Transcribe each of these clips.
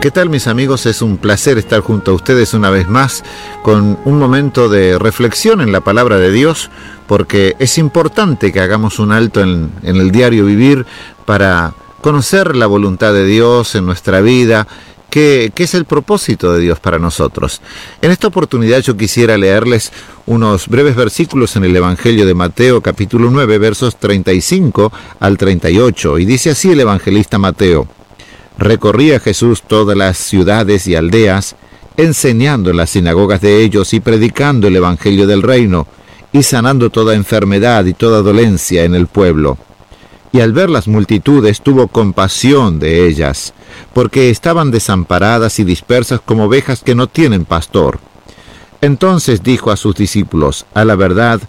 ¿Qué tal, mis amigos? Es un placer estar junto a ustedes una vez más con un momento de reflexión en la palabra de Dios, porque es importante que hagamos un alto en el diario vivir para conocer la voluntad de Dios en nuestra vida, qué es el propósito de Dios para nosotros. En esta oportunidad yo quisiera leerles unos breves versículos en el Evangelio de Mateo, capítulo 9, versos 35 al 38, y dice así el evangelista Mateo: Recorría Jesús todas las ciudades y aldeas, enseñando en las sinagogas de ellos y predicando el evangelio del reino, y sanando toda enfermedad y toda dolencia en el pueblo. Y al ver las multitudes tuvo compasión de ellas, porque estaban desamparadas y dispersas como ovejas que no tienen pastor. Entonces dijo a sus discípulos: A la verdad,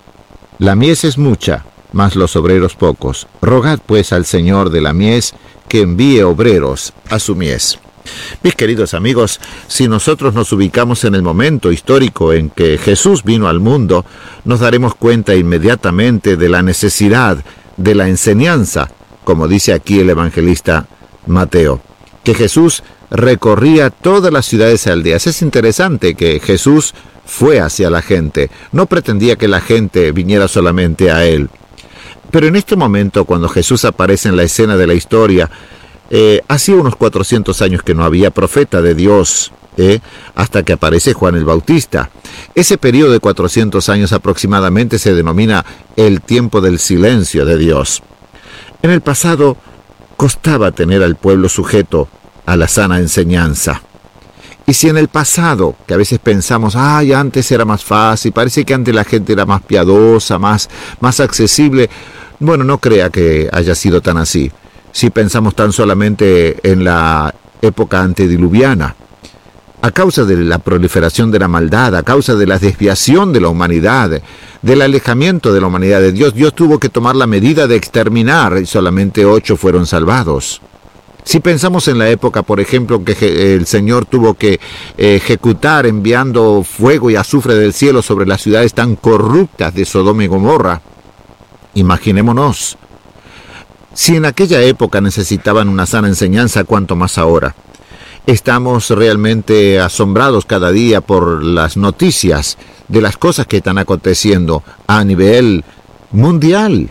la mies es mucha, mas los obreros pocos. Rogad pues al Señor de la mies que envíe obreros a su mies. Mis queridos amigos, si nosotros nos ubicamos en el momento histórico en que Jesús vino al mundo, nos daremos cuenta inmediatamente de la necesidad de la enseñanza, como dice aquí el evangelista Mateo, que Jesús recorría todas las ciudades y aldeas. Es interesante que Jesús fue hacia la gente, no pretendía que la gente viniera solamente a él. Pero en este momento, cuando Jesús aparece en la escena de la historia, hacía unos 400 años que no había profeta de Dios, hasta que aparece Juan el Bautista. Ese periodo de 400 años aproximadamente se denomina el tiempo del silencio de Dios. En el pasado, costaba tener al pueblo sujeto a la sana enseñanza. Y si en el pasado, que a veces pensamos, antes era más fácil, parece que antes la gente era más piadosa, más accesible, bueno, no crea que haya sido tan así. Si pensamos tan solamente en la época antediluviana, a causa de la proliferación de la maldad, a causa de la desviación de la humanidad, del alejamiento de la humanidad de Dios, Dios tuvo que tomar la medida de exterminar y solamente 8 fueron salvados. Si pensamos en la época, por ejemplo, que el Señor tuvo que ejecutar enviando fuego y azufre del cielo sobre las ciudades tan corruptas de Sodoma y Gomorra, imaginémonos, si en aquella época necesitaban una sana enseñanza, ¿cuánto más ahora? Estamos realmente asombrados cada día por las noticias de las cosas que están aconteciendo a nivel mundial,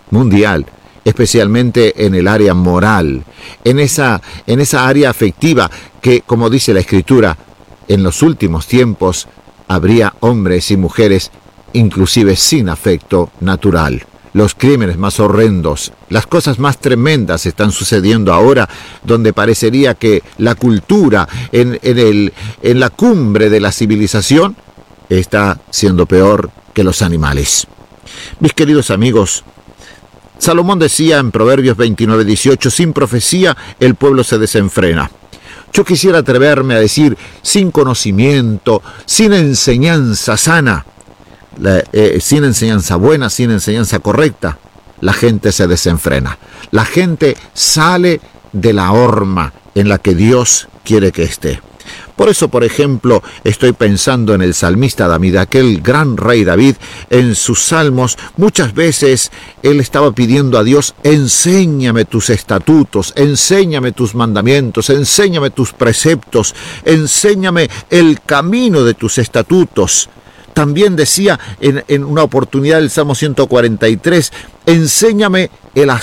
especialmente en el área moral, en esa área afectiva que, como dice la Escritura, en los últimos tiempos habría hombres y mujeres inclusive sin afecto natural. Los crímenes más horrendos, las cosas más tremendas están sucediendo ahora, donde parecería que la cultura en la cumbre de la civilización está siendo peor que los animales. Mis queridos amigos, Salomón decía en Proverbios 29:18, sin profecía el pueblo se desenfrena. Yo quisiera atreverme a decir, sin conocimiento, sin enseñanza sana, sin enseñanza buena, sin enseñanza correcta, la gente se desenfrena. La gente sale de la horma en la que Dios quiere que esté. Por eso, por ejemplo, estoy pensando en el salmista David, aquel gran rey David. En sus salmos, muchas veces él estaba pidiendo a Dios: enséñame tus estatutos, enséñame tus mandamientos, enséñame tus preceptos, enséñame el camino de tus estatutos. También decía en una oportunidad el Salmo 143, enséñame a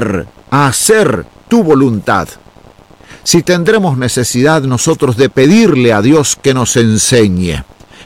hacer tu voluntad. Si tendremos necesidad nosotros de pedirle a Dios que nos enseñe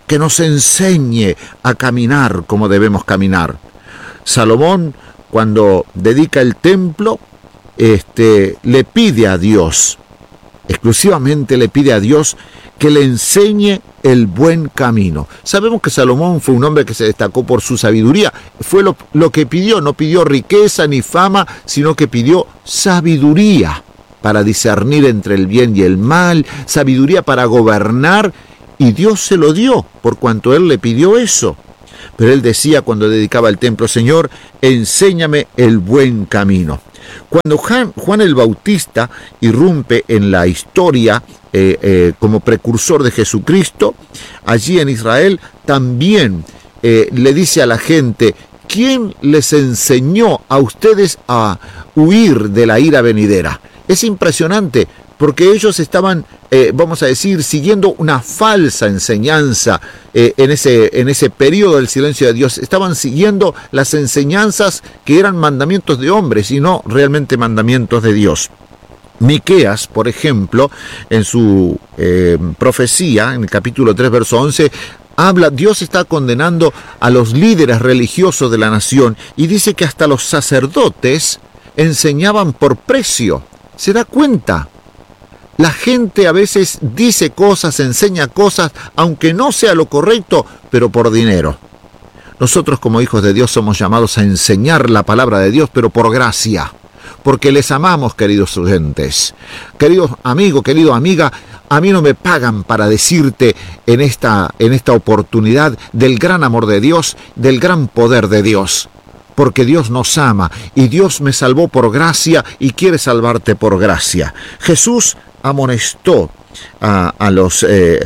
a caminar como debemos caminar. Salomón, cuando dedica el templo, le pide a Dios, exclusivamente le pide a Dios que le enseñe el buen camino. Sabemos que Salomón fue un hombre que se destacó por su sabiduría. Fue lo que pidió, no pidió riqueza ni fama, sino que pidió sabiduría para discernir entre el bien y el mal, sabiduría para gobernar, y Dios se lo dio, por cuanto él le pidió eso. Pero él decía cuando dedicaba el templo: Señor, enséñame el buen camino. Cuando Juan el Bautista irrumpe en la historia como precursor de Jesucristo, allí en Israel, también le dice a la gente: ¿quién les enseñó a ustedes a huir de la ira venidera? Es impresionante porque ellos estaban, vamos a decir, siguiendo una falsa enseñanza en ese periodo del silencio de Dios. Estaban siguiendo las enseñanzas que eran mandamientos de hombres y no realmente mandamientos de Dios. Miqueas, por ejemplo, en su profecía, en el capítulo 3, verso 11, Dios está condenando a los líderes religiosos de la nación y dice que hasta los sacerdotes enseñaban por precio. ¿Se da cuenta? La gente a veces dice cosas, enseña cosas, aunque no sea lo correcto, pero por dinero. Nosotros como hijos de Dios somos llamados a enseñar la palabra de Dios, pero por gracia. Porque les amamos, queridos oyentes. Querido amigo, querida amiga, a mí no me pagan para decirte en esta oportunidad del gran amor de Dios, del gran poder de Dios. Porque Dios nos ama y Dios me salvó por gracia y quiere salvarte por gracia. Jesús amonestó a los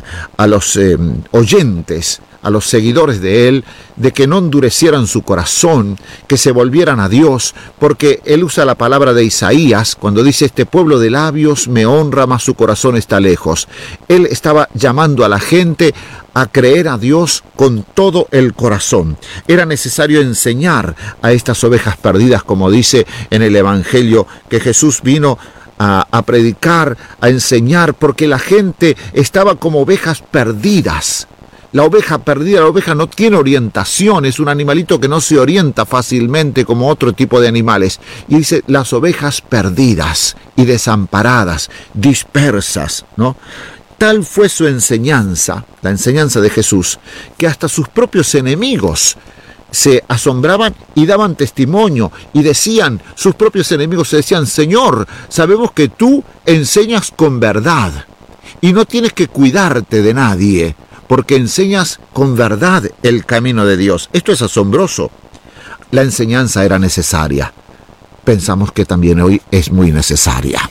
oyentes, a los seguidores de Él, de que no endurecieran su corazón, que se volvieran a Dios, porque Él usa la palabra de Isaías cuando dice: este pueblo de labios me honra, mas su corazón está lejos. Él estaba llamando a la gente a creer a Dios con todo el corazón. Era necesario enseñar a estas ovejas perdidas, como dice en el Evangelio, que Jesús vino a predicar, a enseñar, porque la gente estaba como ovejas perdidas. La oveja perdida, la oveja no tiene orientación, es un animalito que no se orienta fácilmente como otro tipo de animales. Y dice, las ovejas perdidas y desamparadas, dispersas, ¿no? Tal fue su enseñanza, la enseñanza de Jesús, que hasta sus propios enemigos se asombraban y daban testimonio y decían, sus propios enemigos se decían: Señor, sabemos que tú enseñas con verdad y no tienes que cuidarte de nadie, porque enseñas con verdad el camino de Dios. Esto es asombroso. La enseñanza era necesaria. Pensamos que también hoy es muy necesaria.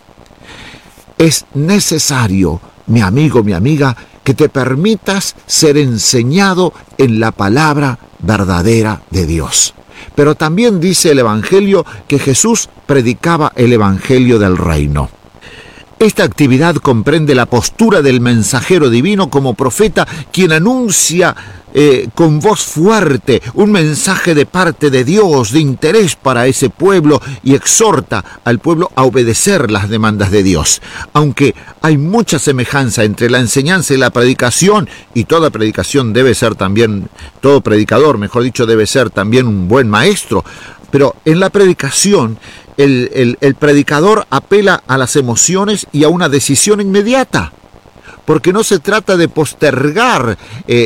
Es necesario, mi amigo, mi amiga, que te permitas ser enseñado en la palabra verdadera de Dios. Pero también dice el Evangelio que Jesús predicaba el Evangelio del reino. Esta actividad comprende la postura del mensajero divino como profeta, quien anuncia con voz fuerte un mensaje de parte de Dios, de interés para ese pueblo, y exhorta al pueblo a obedecer las demandas de Dios. Aunque hay mucha semejanza entre la enseñanza y la predicación, y toda predicación debe ser también, todo predicador, mejor dicho, debe ser también un buen maestro, pero en la predicación el predicador apela a las emociones y a una decisión inmediata, porque no se trata de postergar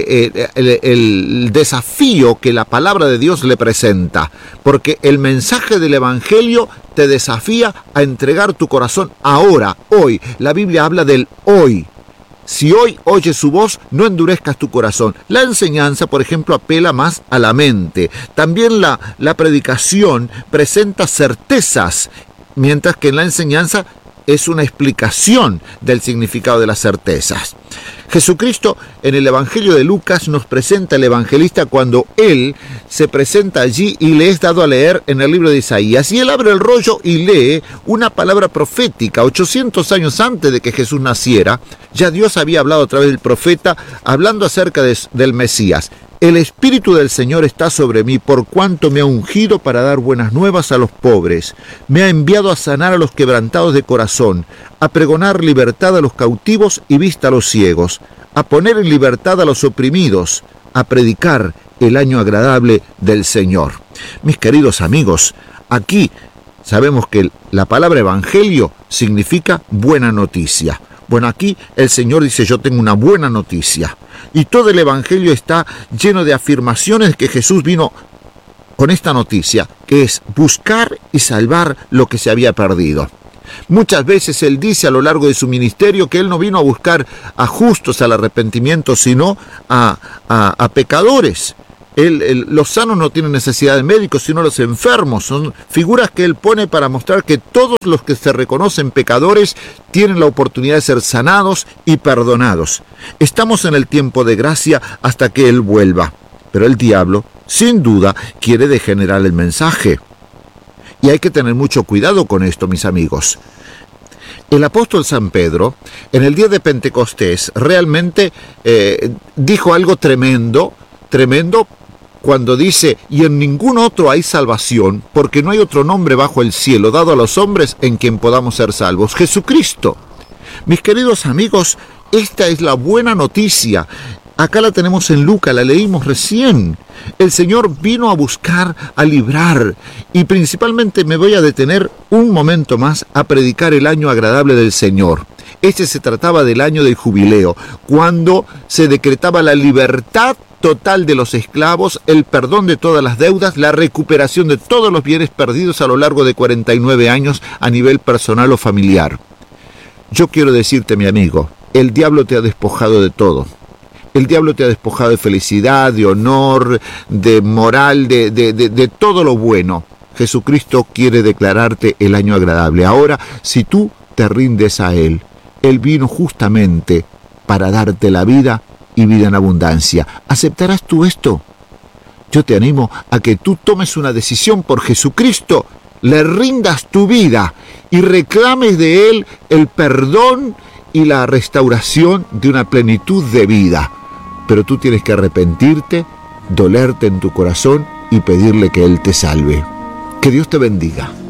el desafío que la palabra de Dios le presenta, porque el mensaje del Evangelio te desafía a entregar tu corazón ahora, hoy. La Biblia habla del hoy. Si hoy oyes su voz, no endurezcas tu corazón. La enseñanza, por ejemplo, apela más a la mente. También la predicación presenta certezas, mientras que en la enseñanza es una explicación del significado de las certezas. Jesucristo en el Evangelio de Lucas nos presenta el evangelista cuando él se presenta allí y le es dado a leer en el libro de Isaías. Y él abre el rollo y lee una palabra profética. 800 años antes de que Jesús naciera, ya Dios había hablado a través del profeta, hablando acerca del Mesías. El Espíritu del Señor está sobre mí, por cuanto me ha ungido para dar buenas nuevas a los pobres. Me ha enviado a sanar a los quebrantados de corazón, a pregonar libertad a los cautivos y vista a los ciegos, a poner en libertad a los oprimidos, a predicar el año agradable del Señor. Mis queridos amigos, aquí sabemos que la palabra evangelio significa buena noticia. Bueno, aquí el Señor dice: yo tengo una buena noticia. Y todo el Evangelio está lleno de afirmaciones que Jesús vino con esta noticia, que es buscar y salvar lo que se había perdido. Muchas veces Él dice a lo largo de su ministerio que Él no vino a buscar a justos al arrepentimiento, sino a pecadores. Los sanos no tienen necesidad de médicos, sino los enfermos. Son figuras que Él pone para mostrar que todos los que se reconocen pecadores tienen la oportunidad de ser sanados y perdonados. Estamos en el tiempo de gracia hasta que Él vuelva. Pero el diablo, sin duda, quiere degenerar el mensaje. Y hay que tener mucho cuidado con esto, mis amigos. El apóstol San Pedro, en el día de Pentecostés, realmente dijo algo tremendo cuando dice: y en ningún otro hay salvación, porque no hay otro nombre bajo el cielo dado a los hombres en quien podamos ser salvos. Jesucristo. Mis queridos amigos, esta es la buena noticia. Acá la tenemos en Lucas, la leímos recién. El Señor vino a buscar, a librar, y principalmente me voy a detener un momento más a predicar el año agradable del Señor. Este se trataba del año del jubileo, cuando se decretaba la libertad total de los esclavos, el perdón de todas las deudas, la recuperación de todos los bienes perdidos a lo largo de 49 años a nivel personal o familiar. Yo quiero decirte, mi amigo, el diablo te ha despojado de todo. El diablo te ha despojado de felicidad, de honor, de moral, de todo lo bueno. Jesucristo quiere declararte el año agradable. Ahora, si tú te rindes a Él, Él vino justamente para darte la vida y vida en abundancia. ¿Aceptarás tú esto? Yo te animo a que tú tomes una decisión por Jesucristo, le rindas tu vida y reclames de Él el perdón y la restauración de una plenitud de vida. Pero tú tienes que arrepentirte, dolerte en tu corazón y pedirle que Él te salve. Que Dios te bendiga.